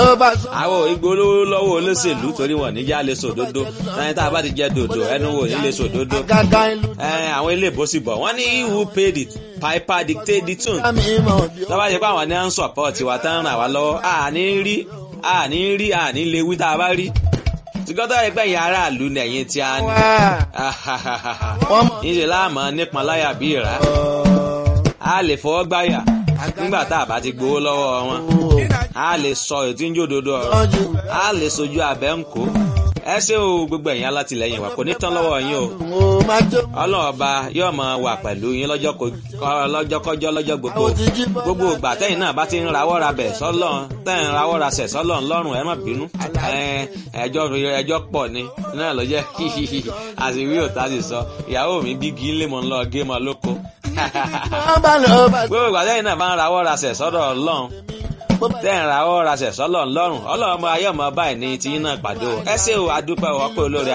àwọn ìgbólówó lọ́wọ́ olóṣèlú torí wọn níjà lè sòdodo ẹni tá a bá ti jẹ dòdò ẹnu wò ní lè sòdodo. Àwọn ilé ìbòsí bọ̀ wọ́n ní who paid the piper dictate the tune. lọ́wọ́ ṣe pé àwọn ní à ń support wa tán ràn wá lọ́wọ́ àní lè wí tá a bá rí. Tìgọ́tọ̀ ẹgbẹ́ yẹn aráàlú ní ẹ̀yìn tí a ní. Níṣẹ́ láàmú nípọn láyà bí ìrà. A lè fọwọ́ gbáyà nígbà tá a bá ti gbowó lọ́wọ́ wọn. A lè sọ ètí ń jòdòdó ọ̀rọ̀. A lè sojú abẹ́ ń kó. Ẹ ṣé o gbogbo ẹ̀yin alátìlẹ́yìn wa kò ní tán lọ́wọ́ yín o. Ọlọ́run ọba yóò máa wà pẹ̀lú yín lọ́jọ́kọ́jọ́ lọ́jọ́ gbogbo. Gbogbo ìgbà tẹ́yìn náà bá ti ń rawọ́ ra bẹ̀ sọ́lọ́run tẹ́yìn rawọ́ ra sẹ̀ sọ́lọ́run lọ́rùn ẹ má bínú. Ẹjọ́ pọ̀ ni náà ló jẹ́ àṣìwí òtá sì sọ ìyàwó mi bígi ńlẹ̀ mọ́ ńlọ gé mọ́ lóko. Gbogbo ìgbà tẹ́yìn náà bá ń rawọ́ ra sẹ̀ sọ́dọ̀ Ọlọ́run tẹ́ǹ ra ọ́ ra ṣẹ̀ṣọ́ lọ́rùn Ọlọ́run ọmọ ayé ọmọ báyìí ní tí náà pàdé o. Ẹ ṣé o adúpẹ́ ọ̀pẹ́ olórí